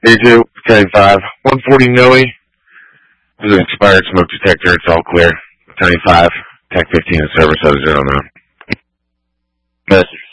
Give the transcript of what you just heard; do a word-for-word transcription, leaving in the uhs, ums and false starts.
A two, Battalion five, one forty Noe. There's an expired smoke detector. It's all clear. Battalion five, Tech fifteen in service, zero nine. Message.